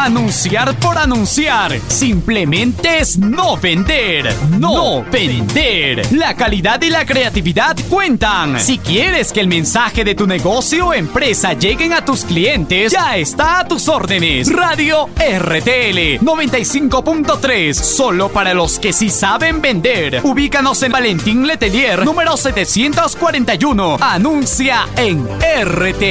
Anunciar por anunciar simplemente es no vender. No vender. La calidad y la creatividad cuentan. Si quieres que el mensaje de tu negocio o empresa lleguen a tus clientes, ya está a tus órdenes. Radio RTL 95.3, solo para los que sí saben vender. Ubícanos en Valentín Letelier, número 741. Anuncia en RTL.